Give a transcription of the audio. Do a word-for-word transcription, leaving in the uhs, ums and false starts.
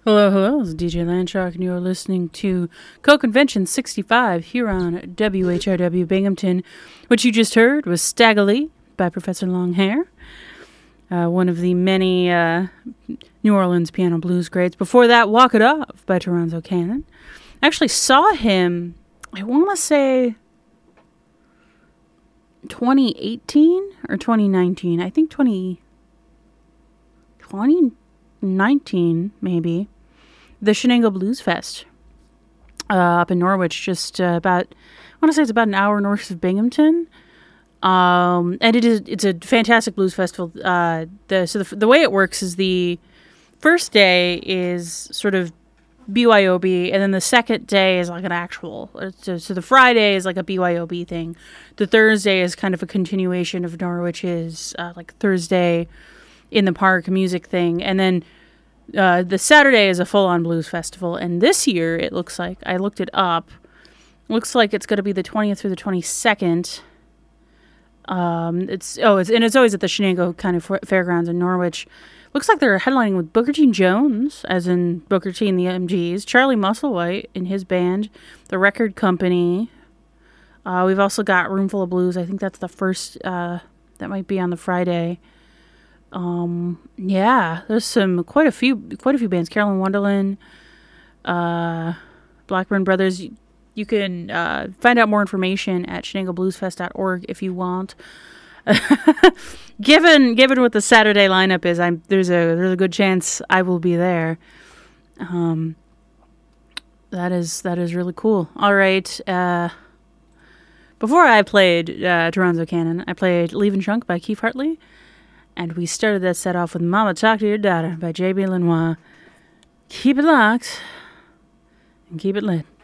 Hello, hello, it's D J Landshark, and you're listening to Co-Convention sixty-five here on W H R W Binghamton. What you just heard was Stagger Lee by Professor Longhair, uh, one of the many uh, New Orleans piano blues greats. Before that, Walk It Off by Toronzo Cannon. I actually saw him, I want to say twenty eighteen or twenty nineteen. I think twenty, twenty nineteen, maybe. The Shenango Blues Fest uh, up in Norwich, just uh, about, I want to say it's about an hour north of Binghamton. Um, and it is, it's a fantastic blues festival. Uh, the, so the, the way it works is the first day is sort of B Y O B, and then the second day is like an actual, so, so the Friday is like a B Y O B thing. The Thursday is kind of a continuation of Norwich's uh, like Thursday in the Park music thing. And then Uh, the Saturday is a full-on blues festival, and this year it looks like, I looked it up, looks like it's going to be the twentieth through the twenty-second. Um, it's oh, it's and it's always at the Shenango kind of fairgrounds in Norwich. Looks like they're headlining with Booker T. Jones, as in Booker T and the M Gs, Charlie Musselwhite in his band, the Record Company. Uh, we've also got Roomful of Blues. I think that's the first. Uh, that might be on the Friday. Um, yeah, there's some, quite a few, quite a few bands. Carolyn Wonderland, uh, Blackburn Brothers. You, you can, uh, find out more information at shenango blues fest dot org if you want. given, given what the Saturday lineup is, I'm, there's a, there's a good chance I will be there. Um, that is, that is really cool. All right. Uh, before I played, uh, Toronzo Cannon, I played Leavin' Chunk by Keith Hartley. And we started that set off with Mama Talk to Your Daughter by J B Lenoir. Keep it locked and keep it lit.